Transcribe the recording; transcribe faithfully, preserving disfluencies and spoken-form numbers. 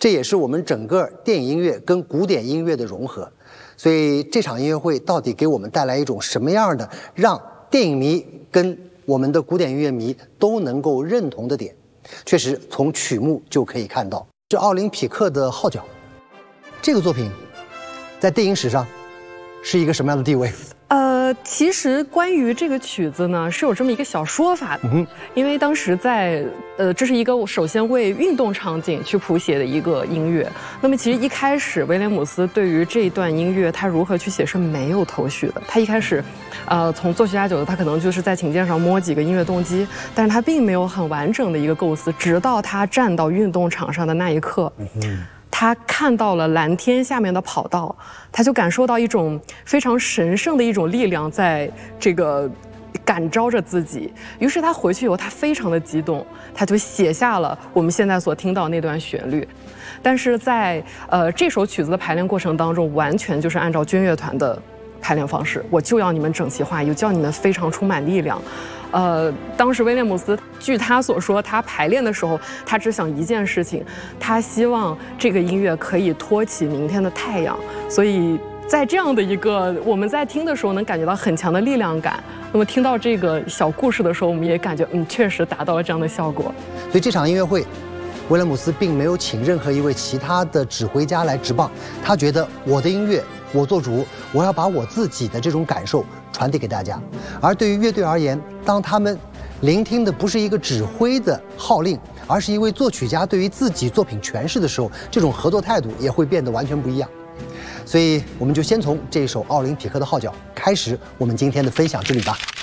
这也是我们整个电影音乐跟古典音乐的融合。所以这场音乐会到底给我们带来一种什么样的让电影迷跟我们的古典音乐迷都能够认同的点？确实从曲目就可以看到，这奥林匹克的号角这个作品在电影史上是一个什么样的地位？ 呃，其实关于这个曲子呢，是有这么一个小说法的。嗯、因为当时在呃，这是一个首先为运动场景去谱写的一个音乐。那么其实一开始威廉姆斯对于这一段音乐他如何去写是没有头绪的。他一开始，呃，从作曲家角度，他可能就是在琴键上摸几个音乐动机，但是他并没有很完整的一个构思，直到他站到运动场上的那一刻。嗯他看到了蓝天下面的跑道，他就感受到一种非常神圣的一种力量在这个感召着自己。于是他回去以后，他非常的激动，他就写下了我们现在所听到那段旋律。但是在呃这首曲子的排练过程当中，完全就是按照军乐团的排练方式，我就要你们整齐划一，叫你们非常充满力量。呃，当时威廉姆斯据他所说，他排练的时候，他只想一件事情，他希望这个音乐可以托起明天的太阳。所以在这样的一个我们在听的时候，能感觉到很强的力量感。那么听到这个小故事的时候，我们也感觉嗯，确实达到了这样的效果。 所以这场音乐会，威廉姆斯并没有请任何一位其他的指挥家来执棒，他觉得我的音乐我做主，我要把我自己的这种感受传递给大家。而对于乐队而言，当他们聆听的不是一个指挥的号令，而是一位作曲家对于自己作品诠释的时候，这种合作态度也会变得完全不一样。所以我们就先从这首奥林匹克的号角开始我们今天的分享之旅吧。